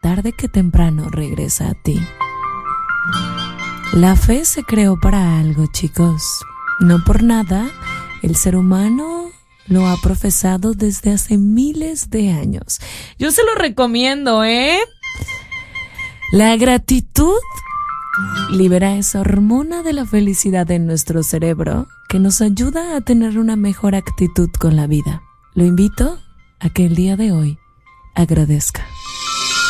tarde que temprano regresa a ti. La fe se creó para algo, chicos. No por nada, el ser humano lo ha profesado desde hace miles de años. Yo se lo recomiendo, ¿eh? La gratitud libera esa hormona de la felicidad en nuestro cerebro que nos ayuda a tener una mejor actitud con la vida. Lo invito a que el día de hoy agradezca.